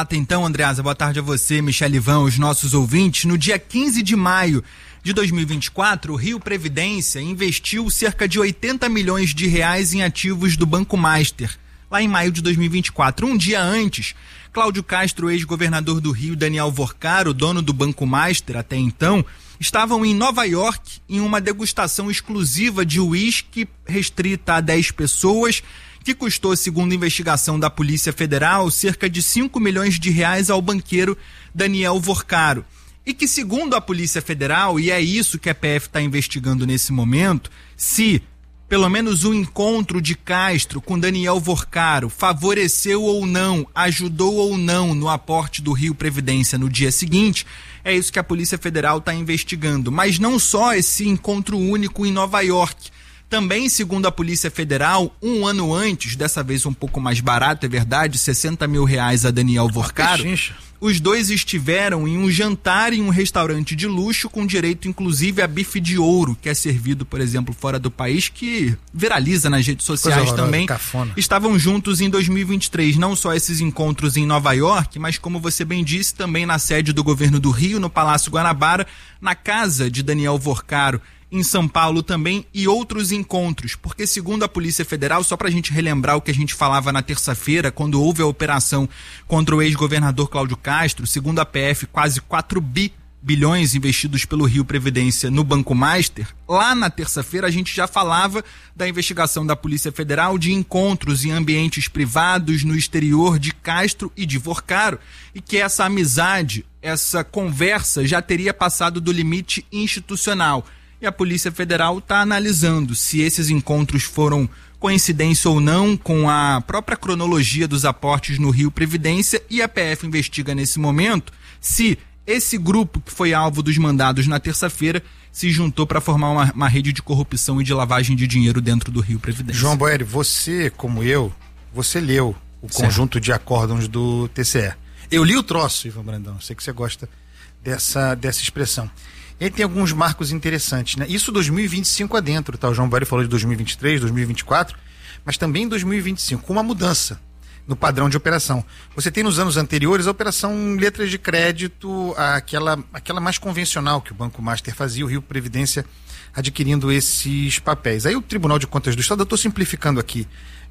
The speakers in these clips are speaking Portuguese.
Então, Andreasa, boa tarde a você, Michele Ivan, os nossos ouvintes. No dia 15 de maio de 2024, o Rio Previdência investiu cerca de 80 milhões de reais em ativos do Banco Master, lá em maio de 2024. Um dia antes, Cláudio Castro, ex-governador do Rio, Daniel Vorcaro, dono do Banco Master até então, estavam em Nova York em uma degustação exclusiva de uísque restrita a 10 pessoas, que custou, segundo a investigação da Polícia Federal, cerca de 5 milhões de reais ao banqueiro Daniel Vorcaro. E que, segundo a Polícia Federal, e é isso que a PF está investigando nesse momento, se pelo menos o encontro de Castro com Daniel Vorcaro favoreceu ou não, ajudou ou não no aporte do Rio Previdência no dia seguinte, é isso que a Polícia Federal está investigando. Mas não só esse encontro único em Nova York. Também, segundo a Polícia Federal, um ano antes, dessa vez um pouco mais barato, é verdade, 60 mil reais a Daniel Vorcaro, os dois estiveram em um jantar em um restaurante de luxo com direito inclusive a bife de ouro, que é servido, por exemplo, fora do país, que viraliza nas redes sociais também. Cafona. Estavam juntos em 2023, não só esses encontros em Nova York, mas como você bem disse, também na sede do governo do Rio, no Palácio Guanabara, na casa de Daniel Vorcaro, em São Paulo também, e outros encontros, porque segundo a Polícia Federal, só pra gente relembrar o que a gente falava na terça-feira, quando houve a operação contra o ex-governador Cláudio Castro, segundo a PF, quase 4 bilhões investidos pelo Rio Previdência no Banco Master. Lá na terça-feira a gente já falava da investigação da Polícia Federal de encontros em ambientes privados no exterior de Castro e de Vorcaro, e que essa amizade, essa conversa já teria passado do limite institucional. E a Polícia Federal está analisando se esses encontros foram coincidência ou não com a própria cronologia dos aportes no Rio Previdência, e a PF investiga nesse momento se esse grupo que foi alvo dos mandados na terça-feira se juntou para formar uma rede de corrupção e de lavagem de dinheiro dentro do Rio Previdência. João Boeri, você, como eu, você leu o conjunto de acórdãos do TCE. Eu li o troço, Ivan Brandão, sei que você gosta dessa expressão. E aí tem alguns marcos interessantes, né? Isso 2025 adentro, tá? O João Boeri falou de 2023, 2024, mas também em 2025, com uma mudança no padrão de operação. Você tem nos anos anteriores a operação letras de crédito, aquela mais convencional que o Banco Master fazia, o Rio Previdência adquirindo esses papéis. Aí o Tribunal de Contas do Estado, eu estou simplificando aqui,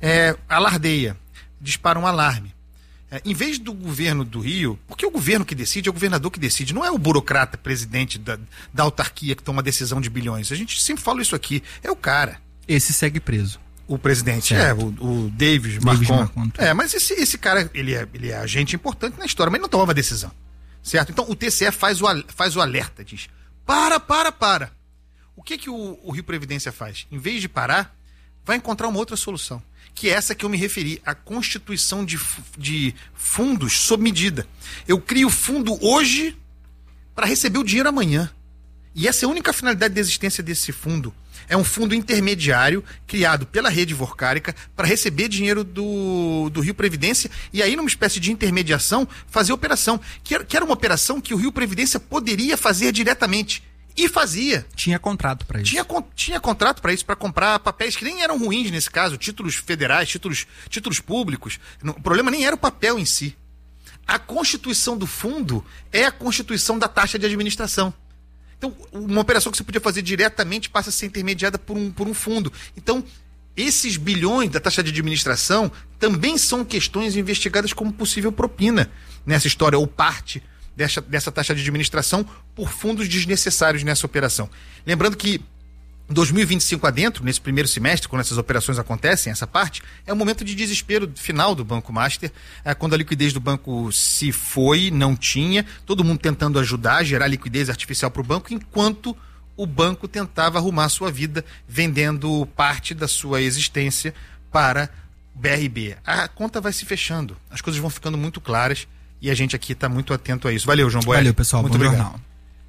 alardeia, dispara um alarme. Em vez do governo do Rio, porque o governo que decide é o governador que decide, não é o burocrata, presidente da autarquia que toma decisão de bilhões. A gente sempre fala isso aqui, é o cara. Esse segue preso. O presidente, o Davis Marcon. Mas esse cara, ele é agente importante na história, mas ele não tomava decisão, certo? Então o TCE faz o alerta, diz, para. O que o Rio Previdência faz? Em vez de parar, vai encontrar uma outra solução, que é essa que eu me referi, a constituição de fundos sob medida. Eu crio fundo hoje para receber o dinheiro amanhã. E essa é a única finalidade da existência desse fundo. É um fundo intermediário criado pela rede vorcárica para receber dinheiro do Rio Previdência e aí, numa espécie de intermediação, fazer operação. Que era uma operação que o Rio Previdência poderia fazer diretamente. E fazia. Tinha contrato para isso. Tinha contrato para isso, para comprar papéis que nem eram ruins nesse caso, títulos federais, títulos públicos. O problema nem era o papel em si. A constituição do fundo é a constituição da taxa de administração. Então, uma operação que você podia fazer diretamente passa a ser intermediada por um fundo. Então, esses bilhões da taxa de administração também são questões investigadas como possível propina nessa história, ou parte dessa taxa de administração por fundos desnecessários nessa operação. Lembrando que 2025 adentro, nesse primeiro semestre, quando essas operações acontecem, essa parte, é um momento de desespero final do Banco Master, quando a liquidez do banco se foi, não tinha, todo mundo tentando ajudar, gerar liquidez artificial para o banco, enquanto o banco tentava arrumar a sua vida, vendendo parte da sua existência para BRB. A conta vai se fechando, as coisas vão ficando muito claras, e a gente aqui está muito atento a isso. Valeu, João Boeri. Valeu, pessoal. Muito obrigado. Jornal.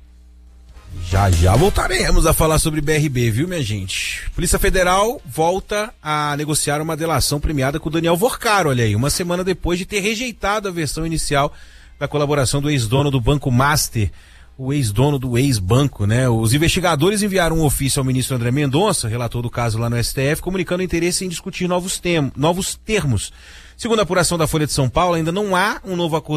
Já voltaremos a falar sobre BRB, viu, minha gente? Polícia Federal volta a negociar uma delação premiada com o Daniel Vorcaro, olha aí, uma semana depois de ter rejeitado a versão inicial da colaboração do ex-dono do Banco Master, o ex-dono do ex-banco, né? Os investigadores enviaram um ofício ao ministro André Mendonça, relator do caso lá no STF, comunicando interesse em discutir novos termos. Segundo a apuração da Folha de São Paulo, ainda não há um novo acordo